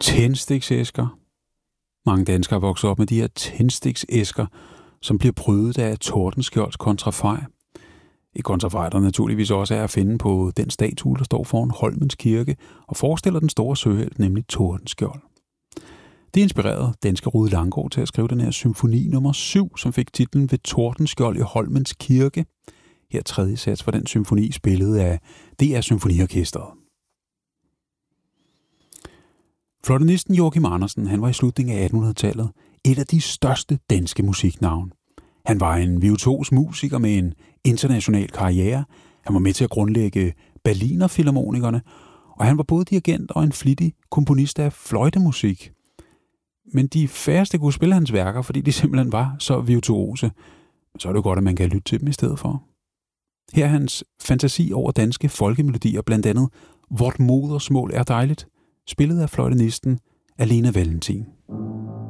Tændstiksæsker. Mange danskere vokser op med de her tændstiksæsker, som bliver prydet af Tordenskjolds kontrafej. Et kontrafej, der naturligvis også er at finde på den statue, der står foran Holmens Kirke og forestiller den store søhelt, nemlig Tordenskjold. Det inspirerede danske Rude Langgaard til at skrive den her symfoni nummer 7, som fik titlen Ved Tordenskjold i Holmens Kirke. Her tredje sats for den symfoni spillet af DR Symfoniorkestret. Fløjtenisten Joachim Andersen, han var i slutningen af 1800-tallet et af de største danske musiknavne. Han var en virtuos musiker med en international karriere. Han var med til at grundlægge Berlinerfilharmonikerne, og han var både dirigent og en flittig komponist af fløjtemusik. Men de færreste kunne spille hans værker, fordi de simpelthen var så virtuose. Så er det godt, at man kan lytte til dem i stedet for. Her er hans fantasi over danske folkemelodier, blandt andet Vort modersmål er dejligt, spillet af fløjtenisten Alena Valentin.